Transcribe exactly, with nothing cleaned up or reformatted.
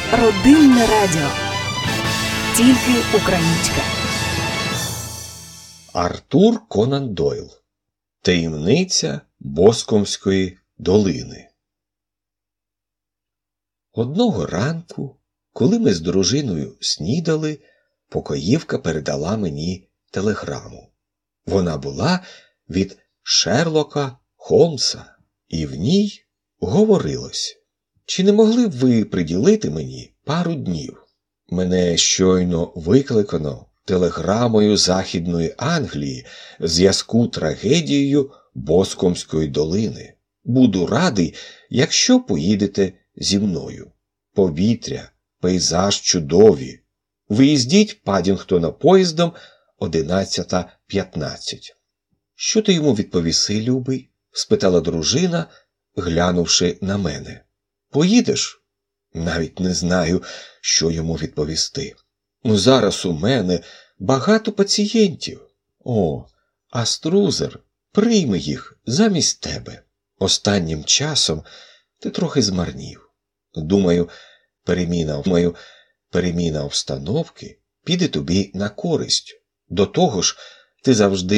Родинне радіо. Тільки українське. Артур Конан Дойл. Таємниця Боскомської долини. Одного ранку, коли ми з дружиною снідали, покоївка передала мені телеграму. Вона була від Шерлока Холмса, і в ній говорилось: «Чи не могли б ви приділити мені пару днів? Мене щойно викликано телеграмою Західної Англії в зв'язку трагедією Боскомської долини. Буду радий, якщо поїдете зі мною. Повітря, пейзаж чудові. Виїздіть Паддінгтона поїздом одинадцята п'ятнадцять». «Що ти йому відповіси, любий?» – спитала дружина, глянувши на мене. «Поїдеш?» Навіть не знаю, що йому відповісти. Ну, зараз у мене багато пацієнтів. О, а Струзер прийме їх замість тебе. Останнім часом ти трохи змарнів. Думаю, переміна, думаю, переміна обстановки піде тобі на користь. До того ж, ти завжди